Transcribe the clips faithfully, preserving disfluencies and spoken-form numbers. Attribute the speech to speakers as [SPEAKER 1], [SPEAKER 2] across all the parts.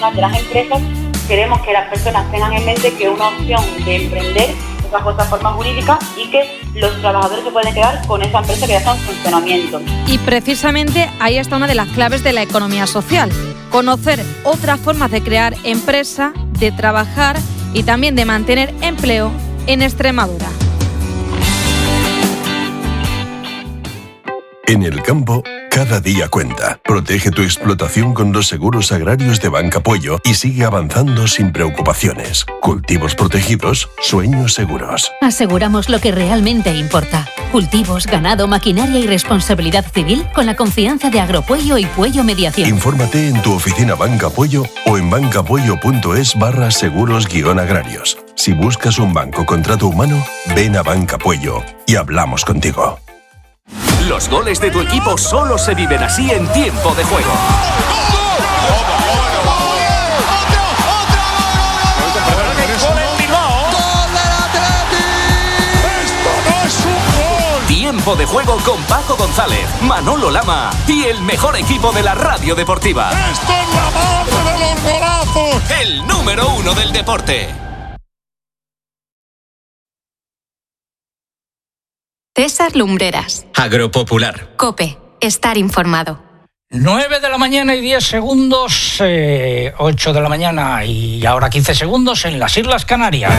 [SPEAKER 1] de las empresas, queremos que las personas tengan en mente que una opción de emprender es bajo esta forma jurídica y que los trabajadores se pueden quedar con esa empresa que ya está en funcionamiento.
[SPEAKER 2] Y precisamente ahí está una de las claves de la economía social: conocer otras formas de crear empresa, de trabajar y también de mantener empleo en Extremadura.
[SPEAKER 3] En el campo, cada día cuenta. Protege tu explotación con los seguros agrarios de Banca Puello y sigue avanzando sin preocupaciones. Cultivos protegidos, sueños seguros.
[SPEAKER 4] Aseguramos lo que realmente importa. Cultivos, ganado, maquinaria y responsabilidad civil con la confianza de Agropuello y Puello Mediación.
[SPEAKER 3] Infórmate en tu oficina Banca Puello o en bancapuello.es barra seguros guión agrarios. Si buscas un banco con trato humano, ven a Banca Puello y hablamos contigo.
[SPEAKER 5] Los goles de tu equipo solo se viven así en Tiempo de Juego. Tiempo de Juego con Paco González, Manolo Lama y el mejor equipo de la radio deportiva.
[SPEAKER 6] ¡Esto es la madre de los golazos!
[SPEAKER 5] El número uno del deporte.
[SPEAKER 7] César Lumbreras.
[SPEAKER 8] Agropopular.
[SPEAKER 7] COPE. Estar informado.
[SPEAKER 9] nueve de la mañana y diez segundos, eh, ocho de la mañana y ahora quince segundos en las Islas Canarias.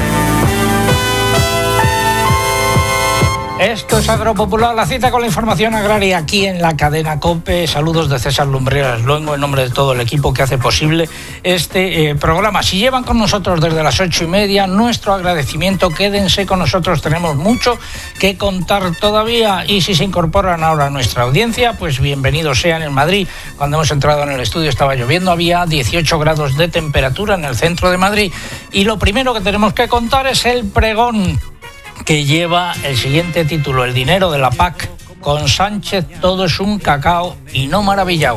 [SPEAKER 9] Esto es Agropopular, la cita con la información agraria aquí en la cadena COPE. Saludos de César Lumbreras Luengo en nombre de todo el equipo que hace posible este eh, programa. Si llevan con nosotros desde las ocho y media, nuestro agradecimiento. Quédense con nosotros, tenemos mucho que contar todavía. Y si se incorporan ahora a nuestra audiencia, pues bienvenidos sean. En Madrid, cuando hemos entrado en el estudio estaba lloviendo, había dieciocho grados de temperatura en el centro de Madrid. Y lo primero que tenemos que contar es el pregón que lleva el siguiente título: el dinero de la P A C. Con Sánchez todo es un cacao y no maravillao.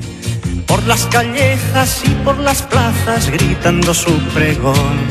[SPEAKER 10] Por las callejas y por las plazas gritando su pregón.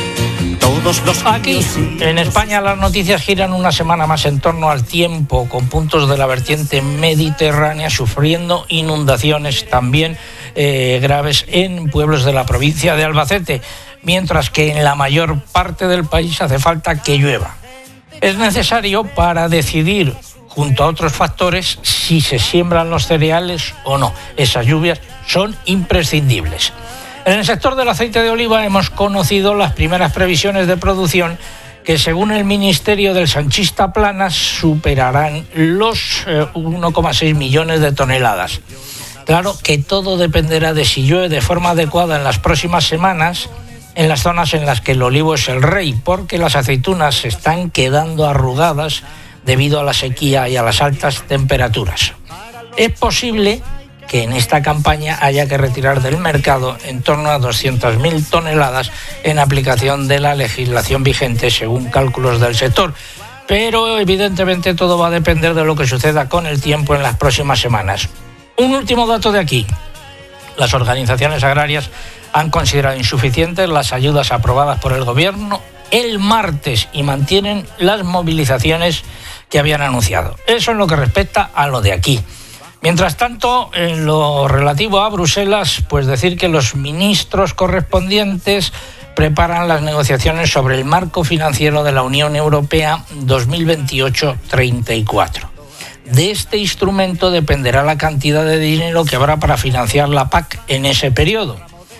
[SPEAKER 10] Todos los
[SPEAKER 9] Aquí, en España, las noticias giran una semana más en torno al tiempo, con puntos de la vertiente mediterránea sufriendo inundaciones también eh, graves en pueblos de la provincia de Albacete, mientras que en la mayor parte del país hace falta que llueva. Es necesario para decidir, junto a otros factores, si se siembran los cereales o no. Esas lluvias son imprescindibles. En el sector del aceite de oliva hemos conocido las primeras previsiones de producción que, según el Ministerio del Sanchista Planas, superarán los eh, uno coma seis millones de toneladas. Claro que todo dependerá de si llueve de forma adecuada en las próximas semanas en las zonas en las que el olivo es el rey, porque las aceitunas se están quedando arrugadas debido a la sequía y a las altas temperaturas. Es posible que en esta campaña haya que retirar del mercado en torno a doscientas mil toneladas en aplicación de la legislación vigente, según cálculos del sector. Pero evidentemente todo va a depender de lo que suceda con el tiempo en las próximas semanas. Un último dato de aquí: las organizaciones agrarias han considerado insuficientes las ayudas aprobadas por el Gobierno el martes y mantienen las movilizaciones que habían anunciado. Eso en lo que respecta a lo de aquí. Mientras tanto, en lo relativo a Bruselas, pues decir que los ministros correspondientes preparan las negociaciones sobre el marco financiero de la Unión Europea dos mil veintiocho treinta y cuatro. De este instrumento dependerá la cantidad de dinero que habrá para financiar la P A C en ese periodo.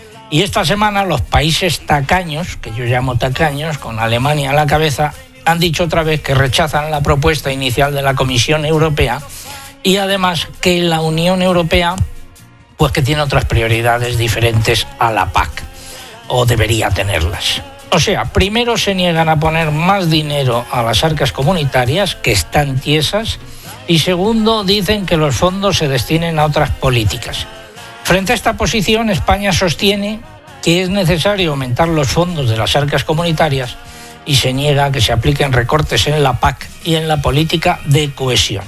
[SPEAKER 9] Y esta semana los países tacaños, que yo llamo tacaños, con Alemania a la cabeza, han dicho otra vez que rechazan la propuesta inicial de la Comisión Europea y además que la Unión Europea, pues que tiene otras prioridades diferentes a la P A C, o debería tenerlas. O sea, primero se niegan a poner más dinero a las arcas comunitarias, que están tiesas, y segundo, dicen que los fondos se destinen a otras políticas. Frente a esta posición, España sostiene que es necesario aumentar los fondos de las arcas comunitarias y se niega a que se apliquen recortes en la P A C y en la política de cohesión.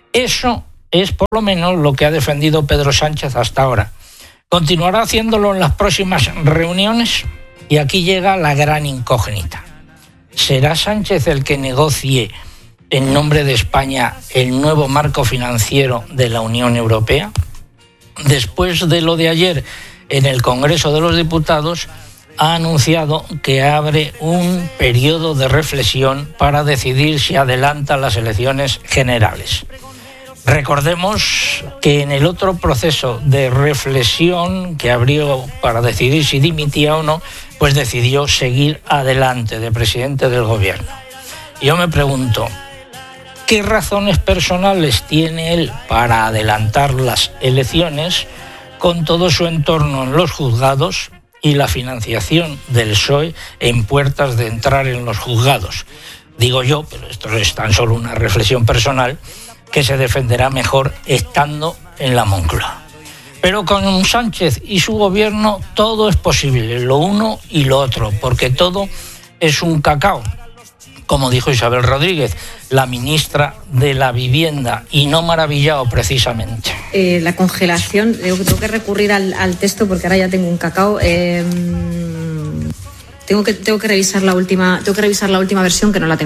[SPEAKER 9] Eso es por lo menos lo que ha defendido Pedro Sánchez hasta ahora. ¿Continuará haciéndolo en las próximas reuniones? Y aquí llega la gran incógnita. ¿Será Sánchez el que negocie en nombre de España el nuevo marco financiero de la Unión Europea? Después de lo de ayer, en el Congreso de los Diputados ha anunciado que abre un periodo de reflexión para decidir si adelanta las elecciones generales. Recordemos que en el otro proceso de reflexión que abrió para decidir si dimitía o no, pues decidió seguir adelante de presidente del gobierno. Yo me pregunto, ¿qué razones personales tiene él para adelantar las elecciones con todo su entorno en los juzgados y la financiación del P S O E en puertas de entrar en los juzgados? Digo yo, pero esto es tan solo una reflexión personal, que se defenderá mejor estando en la Moncloa. Pero con Sánchez y su gobierno todo es posible, lo uno y lo otro, porque todo es un cacao, como dijo Isabel Rodríguez, la ministra de la Vivienda, y no maravillado precisamente.
[SPEAKER 8] Eh, la congelación, tengo, tengo que recurrir al, al texto porque ahora ya tengo un cacao. Eh, tengo que tengo que revisar la última, tengo que revisar la última versión que no la tengo.